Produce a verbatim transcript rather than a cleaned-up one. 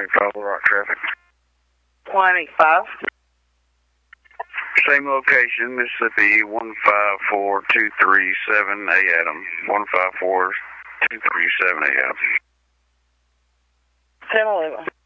twenty-five Little Rock traffic. twenty-five. Same location, Mississippi, one five four two three seven A Adam. one five four two three seven A Adam. ten eleven.